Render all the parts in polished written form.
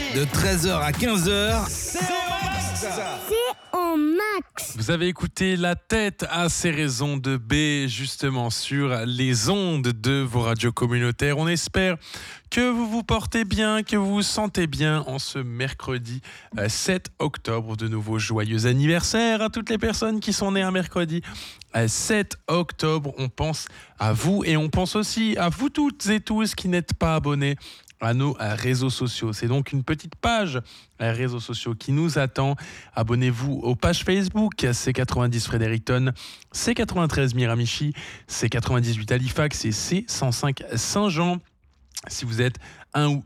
De 13h à 15h, C'est en max. Vous avez écouté La tête à ses raisons de B, justement sur les ondes de vos radios communautaires. On espère que vous vous portez bien, que vous vous sentez bien en ce mercredi 7 octobre. De nouveau, joyeux anniversaire à toutes les personnes qui sont nées un mercredi 7 octobre. On pense à vous et on pense aussi à vous toutes et tous qui n'êtes pas abonnés à nos réseaux sociaux. C'est donc une petite page réseaux sociaux qui nous attend. Abonnez-vous aux pages Facebook C90 Fredericton, C93 Miramichi, C98 Halifax et C105 Saint-Jean. Si vous êtes un ou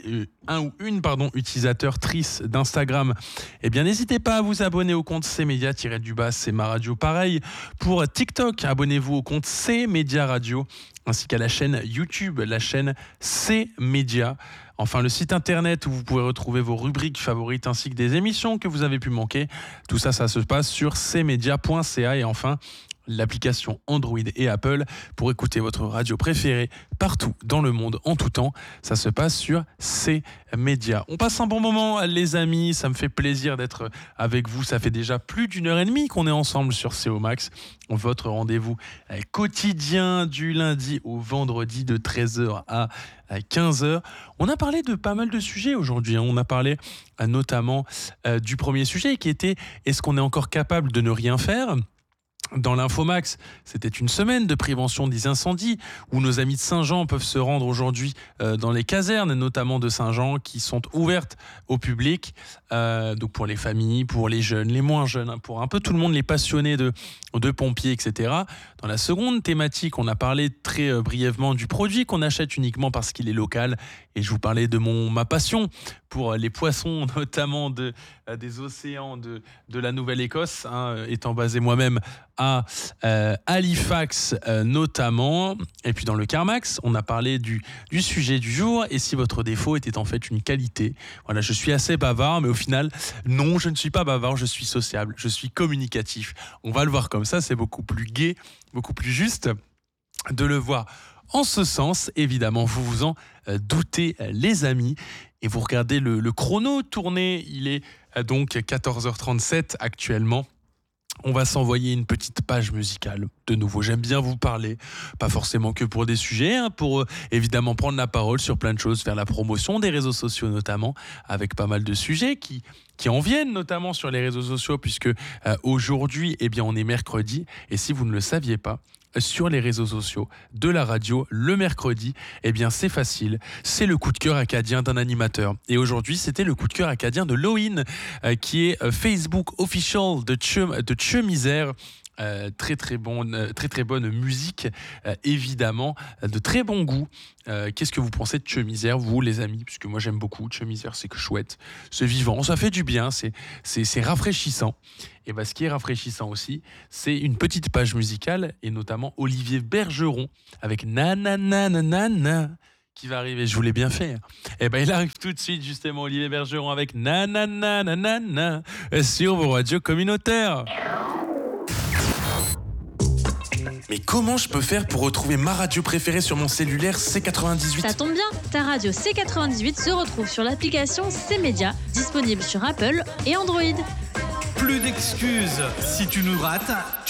une utilisateur trice d'Instagram, eh bien n'hésitez pas à vous abonner au compte C-Média-du-bas, c'est ma radio. Pareil pour TikTok, abonnez-vous au compte C-Média Radio, ainsi qu'à la chaîne YouTube, la chaîne C-Média. Enfin, le site internet où vous pouvez retrouver vos rubriques favorites ainsi que des émissions que vous avez pu manquer. Tout ça, ça se passe sur cmedia.ca. Et enfin, l'application Android et Apple pour écouter votre radio préférée partout dans le monde en tout temps. Ça se passe sur C-Média. On passe un bon moment, les amis. Ça me fait plaisir d'être avec vous. Ça fait déjà plus d'1h30 qu'on est ensemble sur CO Max. Votre rendez-vous quotidien du lundi au vendredi de 13h à 15h. On a parlé de pas mal de sujets aujourd'hui. On a parlé notamment du premier sujet qui était « Est-ce qu'on est encore capable de ne rien faire ?» Dans l'Infomax, c'était une semaine de prévention des incendies où nos amis de Saint-Jean peuvent se rendre aujourd'hui dans les casernes, notamment de Saint-Jean, qui sont ouvertes au public, donc pour les familles, pour les jeunes, les moins jeunes, pour un peu tout le monde, les passionnés de pompiers, etc. Dans la seconde thématique, on a parlé très brièvement du produit qu'on achète uniquement parce qu'il est local, et je vous parlais de ma passion pour les poissons, notamment des océans de la Nouvelle-Écosse, étant basé moi-même à Halifax notamment. Et puis dans le Carmax, on a parlé du sujet du jour, et si votre défaut était en fait une qualité. Voilà, je suis assez bavard, mais au final, non, je ne suis pas bavard, je suis sociable, je suis communicatif. On va le voir comme ça, c'est beaucoup plus gai, beaucoup plus juste de le voir en ce sens. Évidemment, vous vous en doutez, les amis. Et vous regardez le chrono tourner, il est donc 14h37 actuellement. On va s'envoyer une petite page musicale. De nouveau, j'aime bien vous parler, pas forcément que pour des sujets, pour évidemment prendre la parole sur plein de choses, faire la promotion des réseaux sociaux notamment, avec pas mal de sujets qui en viennent notamment sur les réseaux sociaux, puisque aujourd'hui, eh bien, on est mercredi, et si vous ne le saviez pas, sur les réseaux sociaux de la radio le mercredi, eh bien c'est facile, c'est le coup de cœur acadien d'un animateur. Et aujourd'hui, c'était le coup de cœur acadien de Loïn, qui est Facebook official de Tcheu-Misère. Très bonne musique, évidemment, de très bon goût. Qu'est-ce que vous pensez de Tcheu-Misère, vous les amis? Puisque moi j'aime beaucoup Tcheu-Misère, c'est que chouette, c'est vivant, ça fait du bien, c'est rafraîchissant. Et ce qui est rafraîchissant aussi, c'est une petite page musicale, et notamment Olivier Bergeron avec Nanananana qui va arriver. Je vous l'ai bien fait. Il arrive tout de suite, justement, Olivier Bergeron avec Nanananana sur vos radios communautaires. Mais comment je peux faire pour retrouver ma radio préférée sur mon cellulaire C98 ? Ça tombe bien, ta radio C98 se retrouve sur l'application C-Média, disponible sur Apple et Android. plus d'excuses. Si tu nous rates,